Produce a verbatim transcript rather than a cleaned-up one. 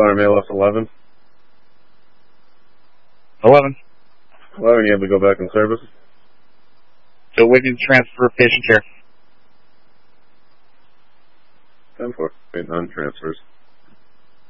Alarm A L S eleven. eleven. eleven, you able to go back in service? Still waiting to transfer patient care. ten four. Waiting on transfers.